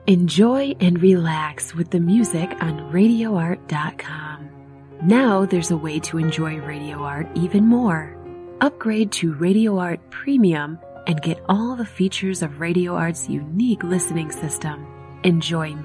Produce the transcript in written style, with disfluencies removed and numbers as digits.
Enjoy and relax with the music on RadioArt.com. Now there's a way to enjoy Radio Art even more. Upgrade to Radio Art Premium and get all the features of Radio Art's unique listening system. Enjoy